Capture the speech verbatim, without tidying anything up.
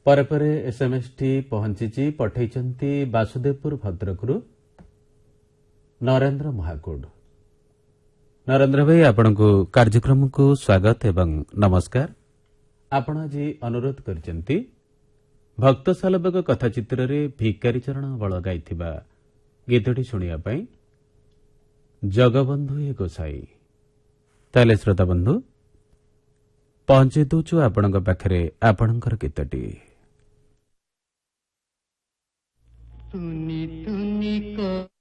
ପରେ ପରେ ଏସ୍ଏମ୍ଏସ୍ ଟି ପହଞ୍ଚିଛି। ପଠାଇଛନ୍ତି ବାସୁଦେବପୁର ଭଦ୍ରକରୁ ନରେନ୍ଦ୍ର ମହାକୁଡ। ନରେନ୍ଦ୍ର ଭାଇ, ଆପଣଙ୍କୁ କାର୍ଯ୍ୟକ୍ରମକୁ ସ୍ୱାଗତ ଏବଂ ନମସ୍କାର। ଆପଣ ଆଜି ଅନୁରୋଧ କରିଛନ୍ତି ଭକ୍ତଶାଲବକ କଥାଚିତ୍ରରେ ଭିକାରୀ ଚରଣ ବଳ ଗାଇଥିବା ଗୀତଟି ଶୁଣିବା ପାଇଁ। ଜଗବନ୍ଧୁ ଏ ଗୋସାଇ। ତାହେଲେ ଶ୍ରୋତାବନ୍ଧୁ, ପହଞ୍ଚାଇ ଦେଉଛୁ ଆପଣଙ୍କ ପାଖରେ ଆପଣଙ୍କର ଗୀତଟି। ତୁନି ତୁନି କ